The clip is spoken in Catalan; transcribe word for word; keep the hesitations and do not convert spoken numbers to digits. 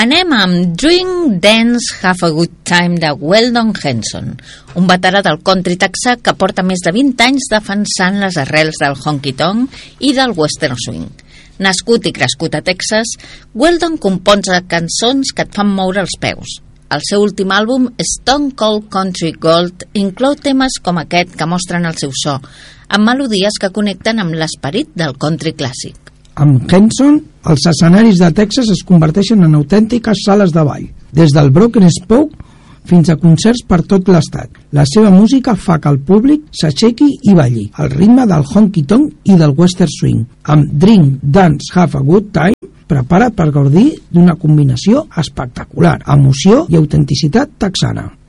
Anem amb Drink, Dance, Have a Good Time de Weldon Henson, un veterà del country texà que porta més de vint anys defensant les arrels del honky-tonk i del western swing. Nascut i crescut a Texas, Weldon composa cançons que et fan moure els peus. El seu últim àlbum, Stone Cold Country Gold, inclou temes com aquest que mostren el seu so, amb melodies que connecten amb l'esperit del country clàssic. Amb Henson, els escenaris de Texas es converteixen en autèntiques sales de ball, des del Broken Spoke fins a concerts per tot l'estat. La seva música fa que el públic s'aixequi i balli, al ritme del honky-tonk i del western swing. Amb Drink, Dance, Have a Good Time, prepara't per gaudir d'una combinació espectacular, emoció i autenticitat texana.